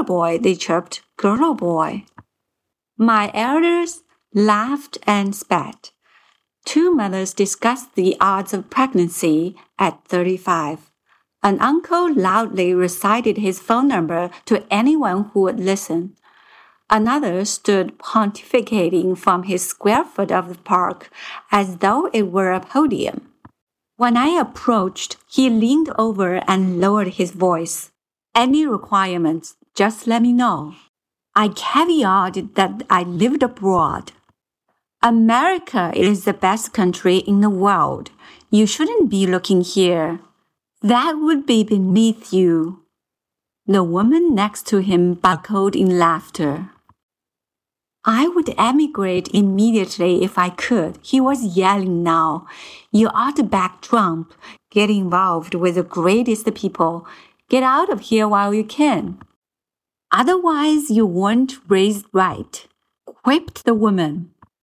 boy, they chirped. Girl or boy? My elders laughed and spat. Two mothers discussed the odds of pregnancy at 35. An uncle loudly recited his phone number to anyone who would listen. Another stood pontificating from his square foot of the park as though it were a podium. When I approached, he leaned over and lowered his voice. Any requirements, just let me know. I caveated that I lived abroad. America is the best country in the world. You shouldn't be looking here. That would be beneath you. The woman next to him buckled in laughter. I would emigrate immediately if I could. He was yelling now. You ought to back Trump. Get involved with the greatest people. Get out of here while you can. Otherwise, you weren't raised right, quipped the woman.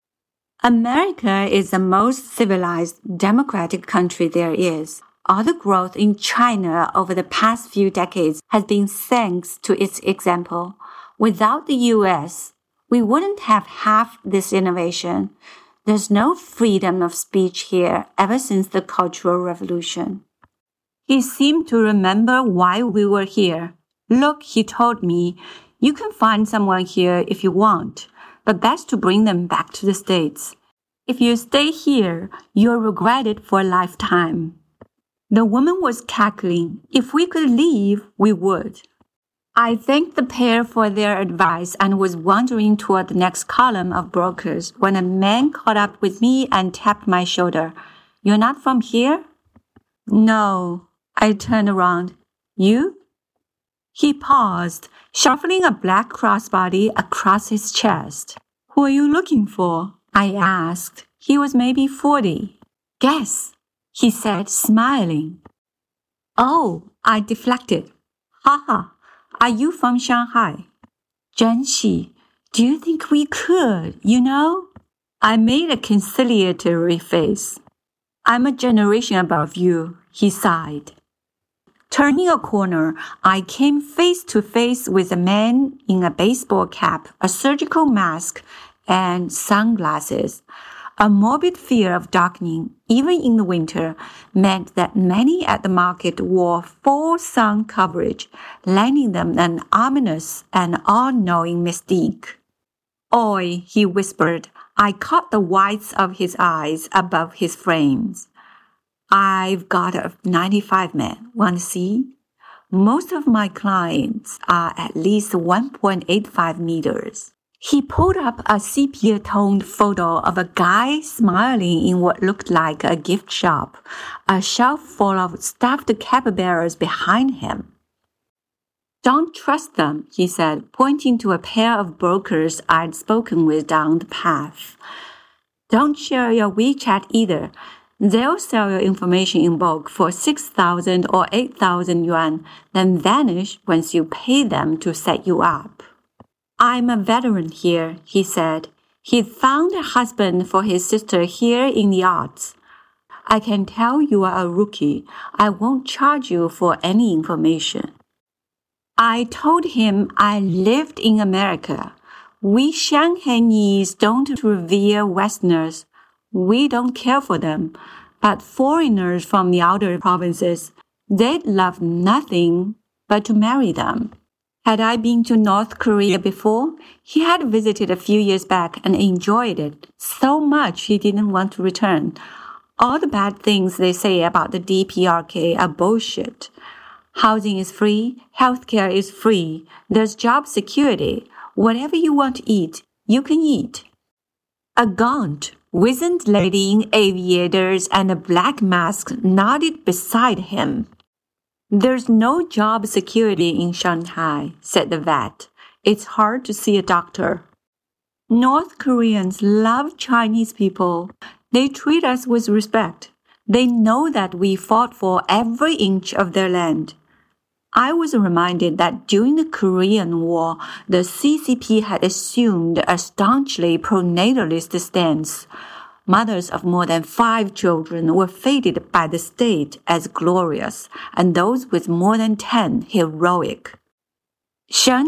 America is the most civilized, democratic country there is. All the growth in China over the past few decades has been thanks to its example. Without the U.S., we wouldn't have half this innovation. There's no freedom of speech here ever since the Cultural Revolution. He seemed to remember why we were here. Look, he told me, you can find someone here if you want, but best to bring them back to the States. If you stay here, you'll regret it for a lifetime. The woman was cackling. If we could leave, we would. I thanked the pair for their advice and was wandering toward the next column of brokers when a man caught up with me and tapped my shoulder. You're not from here? No. I turned around. You? He paused, shuffling a black crossbody across his chest. Who are you looking for? I asked. He was maybe 40. Guess, he said, smiling. Oh, I deflected. Ha. Are you from Shanghai? Zhenxi, do you think we could, I made a conciliatory face. I'm a generation above you, he sighed. Turning a corner, I came face to face with a man in a baseball cap, a surgical mask, and sunglasses. A morbid fear of darkening, even in the winter, meant that many at the market wore full sun coverage, lending them an ominous and all-knowing mystique. Oi, he whispered. I caught the whites of his eyes above his frames. I've got a 95 man. Want to see? Most of my clients are at least 1.85 meters. He pulled up a sepia-toned photo of a guy smiling in what looked like a gift shop, a shelf full of stuffed capybaras behind him. Don't trust them, he said, pointing to a pair of brokers I'd spoken with down the path. Don't share your WeChat either. They'll sell your information in bulk for 6,000 or 8,000 yuan, then vanish once you pay them to set you up. I'm a veteran here, he said. He'd found a husband for his sister here in the arts. I can tell you are a rookie. I won't charge you for any information. I told him I lived in America. We Shanghainese don't revere Westerners. We don't care for them, but foreigners from the outer provinces, they'd love nothing but to marry them. Had I been to North Korea before? He had visited a few years back and enjoyed it so much he didn't want to return. All the bad things they say about the DPRK are bullshit. Housing is free, healthcare is free, there's job security. Whatever you want to eat, you can eat. A gaunt, wizened lady in aviators and a black mask nodded beside him. There's no job security in Shanghai, said the vet. It's hard to see a doctor. North Koreans love Chinese people. They treat us with respect. They know that we fought for every inch of their land. I was reminded that during the Korean War, the CCP had assumed a staunchly pronatalist stance. Mothers of more than 5 children were fated by the state as glorious, and those with more than 10 heroic.